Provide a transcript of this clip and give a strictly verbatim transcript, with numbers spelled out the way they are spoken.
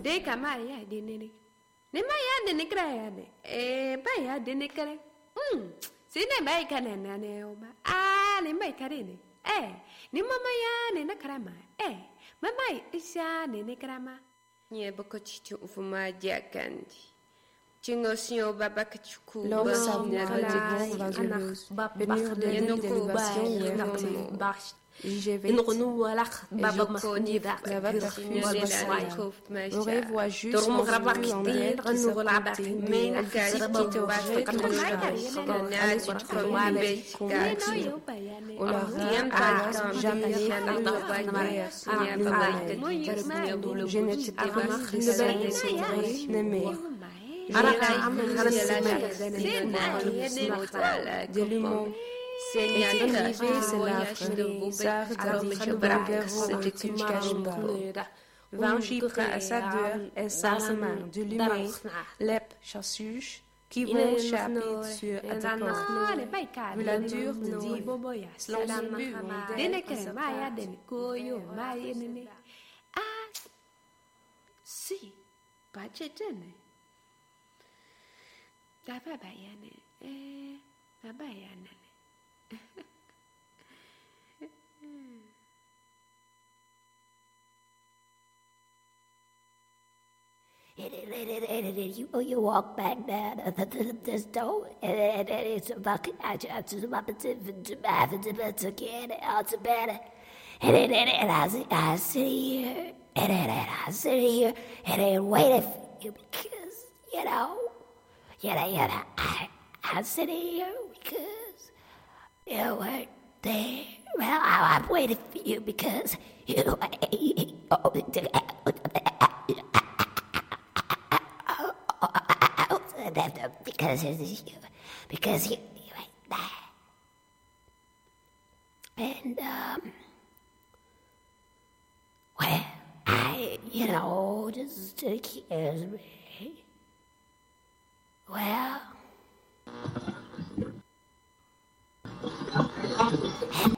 Deka Maya dinini. Ne Maya dinicrane. Eh, Baya dinicre. Hm, Sine mai canana neoma. Ah, ne mai carine. Eh, ni Mamaya ne nakrama. Eh, Mamai isha ne necrama. Nie bokočiću u fumađa kandi. Čingo sinjo babak čuku. L'homme savoir de dans une ruse. Venir de l'île de l'élévation où est monté. J'y vais. Aurait voit juste mon frère en elle qui se plantait, mais la qui t'aurait comme le chagrin. Allez sur le on leur a jamais eu je n'étais pas de ce n'aimé. De l'humour. Et arrivé, c'est l'affreux, ça regardait le verrou de Kachimbo. Vingt chypres à sa dure, et sa main, de l'humain, lep, chassuche, qui vont chapper sur Atacor. La dure de Div, l'on bu, on Denekere Maya denikoyo Maya nene. Ah, si, bachetene. Daba bayane, eh, daba bayane. You, you walk back down this door, and it's a bucket. I just up to the again, out to bed. And then I sit, I sit here, and then I sit here, and then waiting for you because, you know, you know, you know, I, I sit here because you weren't there. Well, I, I'm waiting for you because you. Because you, because you, you ain't there. And, um, well, I, you know, just scares me. Well, and